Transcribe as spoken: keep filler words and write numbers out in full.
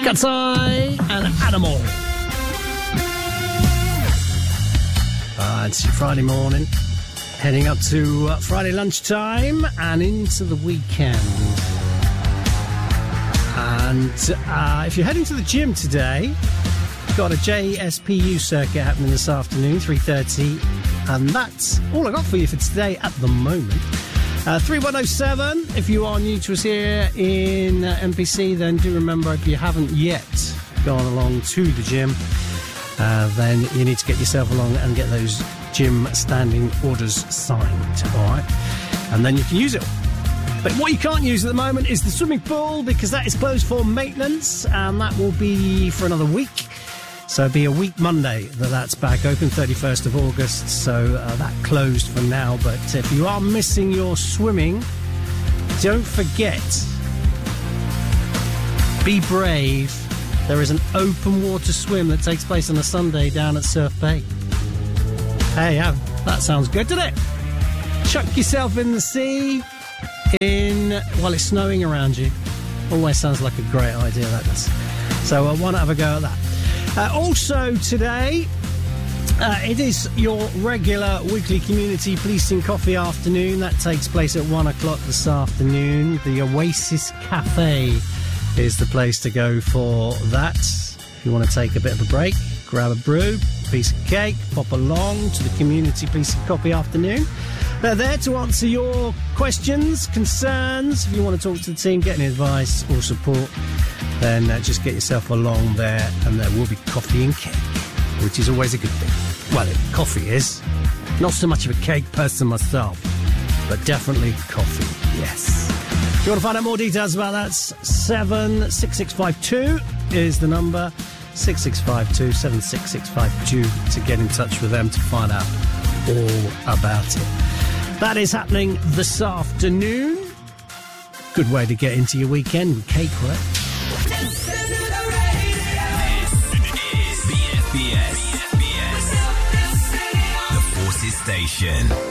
Cat's Eye and Animal. Uh, it's Friday morning, heading up to uh, Friday lunchtime and into the weekend. And uh, if you're heading to the gym today, got a J S P U circuit happening this afternoon, three thirty, and that's all I got for you for today at the moment. Uh, three one oh seven, if you are new to us here in uh, M P C, then do remember, if you haven't yet gone along to the gym, uh, then you need to get yourself along and get those gym standing orders signed, all right? And then you can use it. But what you can't use at the moment is the swimming pool, because that is closed for maintenance, and that will be for another week. So it'll be a week Monday that that's back open, thirty-first of August. So uh, that closed for now. But if you are missing your swimming, don't forget, be brave. There is an open water swim that takes place on a Sunday down at Surf Bay. Hey, yeah, that sounds good, doesn't it? Chuck yourself in the sea in while it's snowing around you. Always sounds like a great idea, that does. So uh, why not have a go at that? Uh, also today, uh, it is your regular weekly community policing coffee afternoon. That takes place at one o'clock this afternoon. The Oasis Cafe is the place to go for that. If you want to take a bit of a break, grab a brew, piece of cake, pop along to the community policing coffee afternoon. They're there to answer your questions, concerns. If you want to talk to the team, get any advice or support, then uh, just get yourself along there, and there will be coffee and cake, which is always a good thing. Well, coffee is. Not so much of a cake person myself, but definitely coffee, yes. If you want to find out more details about that, seven six six five two is the number, six six five two, seven six six five two, to get in touch with them to find out all about it. That is happening this afternoon. Good way to get into your weekend with cake, right? This is B F B S, the Forces Station.